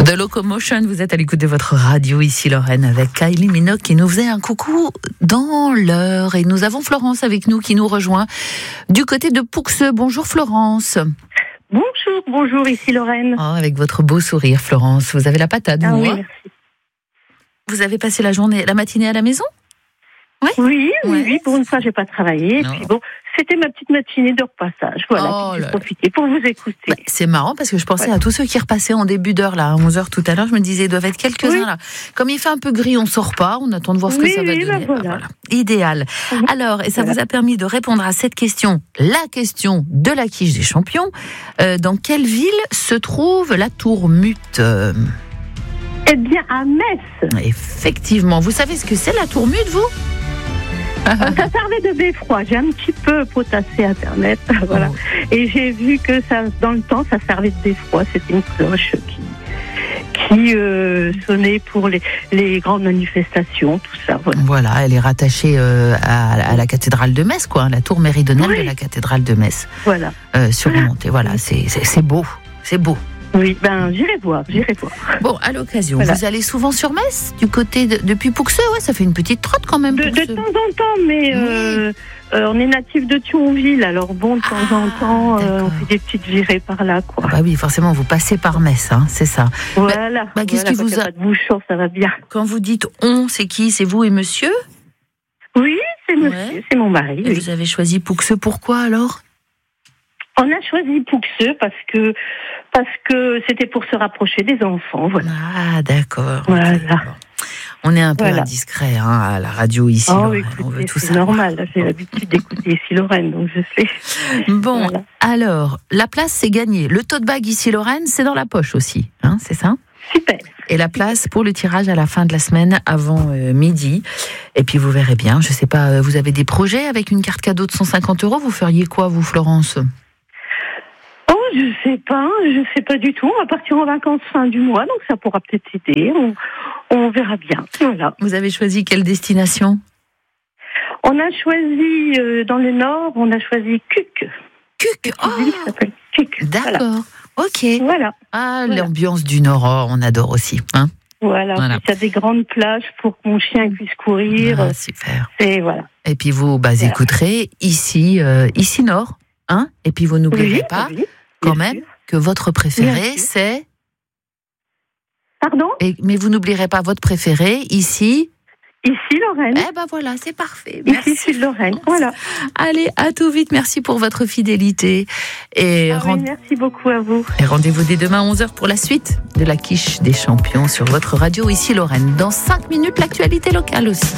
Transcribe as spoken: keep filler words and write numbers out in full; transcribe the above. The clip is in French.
The Locomotion, vous êtes à l'écoute de votre radio, ici Lorraine, avec Kylie Minogue qui nous faisait un coucou dans l'heure. Et nous avons Florence avec nous qui nous rejoint du côté de Pouxeux. Bonjour Florence. Bonjour, bonjour, ici Lorraine. Oh, avec votre beau sourire Florence, vous avez la patate, ah, vous, oui, hein merci. Vous avez passé la journée, la matinée à la maison? Oui, oui, ouais. oui, pour une fois, j'ai pas travaillé. Non. Et puis bon, c'était ma petite matinée de repassage. Voilà, Oh puis j'ai là profité pour vous écouter. Bah, c'est marrant parce que je pensais ouais. à tous ceux qui repassaient en début d'heure, là, à onze heures tout à l'heure. Je me disais, ils doivent être quelques-uns oui. là. Comme il fait un peu gris, on sort pas, on attend de voir ce oui, que ça va oui, donner. bah voilà. Bah, voilà. Idéal. Mhm. Alors, et ça voilà. vous a permis de répondre à cette question, la question de la quiche des champions. Euh, dans quelle ville se trouve la Tourmute? euh... Eh bien, à Metz. Effectivement. Vous savez ce que c'est la Tourmute, vous? Ça servait de beffroi. J'ai un petit peu potassé Internet, voilà. Oh. Et j'ai vu que ça, dans le temps, ça servait de beffroi. C'était une cloche qui, qui euh, sonnait pour les, les grandes manifestations, tout ça. Voilà. Voilà, elle est rattachée euh, à, à la cathédrale de Metz, quoi, la tour méridionale oui. de la cathédrale de Metz, Voilà. euh, surmontée. Voilà, c'est, c'est, c'est beau, c'est beau. Oui, ben j'irai voir, j'irai voir. Bon, à l'occasion, Voilà. vous allez souvent sur Metz, du côté de, depuis Pouxeux, ouais, ça fait une petite trotte quand même. De, de temps en temps, mais euh, euh, on est natif de Thionville, alors bon, de temps Ah, en temps, euh, on d'accord. fait des petites virées par là, quoi. Bah oui, forcément, vous passez par Metz, hein, c'est ça. Voilà. bah, qu'est-ce voilà, qui quand vous il y a a- pas de bouchon, ça va bien. Quand vous dites on, c'est qui? C'est vous et monsieur? Oui, c'est monsieur, Ouais. c'est mon mari. Et oui. vous avez choisi Pouxeux, pourquoi alors? On a choisi Pouxeux parce que parce que c'était pour se rapprocher des enfants, voilà. Ah, d'accord. Voilà. Ok, bon. On est un peu Voilà. indiscret hein, à la radio ici, Oh, Lorraine, on veut écoutez, tout c'est savoir. normal, là, j'ai l'habitude d'écouter ici Lorraine, donc je sais. Bon, Voilà. alors, la place, c'est gagné. Le tote bag ici, Lorraine, c'est dans la poche aussi, hein, c'est ça? Super. Et la place pour le tirage à la fin de la semaine, avant euh, midi. Et puis, vous verrez bien, je sais pas, euh, vous avez des projets avec une carte cadeau de cent cinquante euros? Vous feriez quoi, vous, Florence? Oh, je sais pas, je sais pas du tout. On va partir en vacances fin du mois, donc ça pourra peut-être aider. On, on verra bien. Voilà. Vous avez choisi quelle destination? On a choisi euh, dans le nord, on a choisi Cuc. Cuc. Une Oh, ville qui s'appelle Cuc. d'accord. Voilà. Ok. Voilà. Ah, Voilà. l'ambiance du Nord, oh, on adore aussi. Hein. Voilà. Voilà. Il y a des grandes plages pour que mon chien puisse courir. Ah, super. C'est voilà. Et puis vous bah, Voilà. écouterez ici, euh, ici Nord, hein. Et puis vous n'oublierez Oui, pas oui, quand bien même sûr. que votre préféré Bien sûr. c'est. Pardon? Et, mais vous n'oublierez pas votre préféré ici. Ici Lorraine. Eh ben voilà, c'est parfait. Ici Merci. Sud Lorraine. Voilà. Allez, à tout vite. Merci pour votre fidélité. Et, Ah oui, rend- merci beaucoup à vous. et rendez-vous dès demain à onze heures pour la suite de la quiche des champions sur votre radio ici Lorraine. Dans cinq minutes, l'actualité locale aussi.